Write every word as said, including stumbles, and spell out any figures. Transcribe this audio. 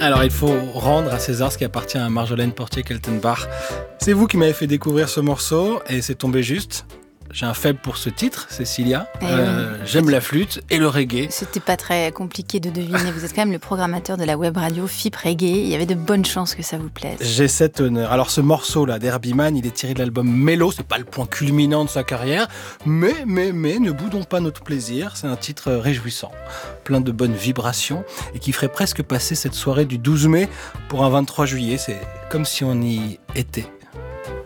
Alors, il faut rendre à César ce qui appartient à Marjolaine Portier-Keltenbach. C'est vous qui m'avez fait découvrir ce morceau et c'est tombé juste. J'ai un faible pour ce titre, Cécilia. Euh, oui. J'aime la flûte et le reggae. C'était pas très compliqué de deviner. Vous êtes quand même le programmateur de la web radio F I P Reggae. Il y avait de bonnes chances que ça vous plaise. J'ai cet honneur. Alors ce morceau-là d'Herbie Mann, il est tiré de l'album Mellow. C'est pas le point culminant de sa carrière, mais mais mais ne boudons pas notre plaisir. C'est un titre réjouissant, plein de bonnes vibrations et qui ferait presque passer cette soirée du douze mai pour un vingt-trois juillet. C'est comme si on y était.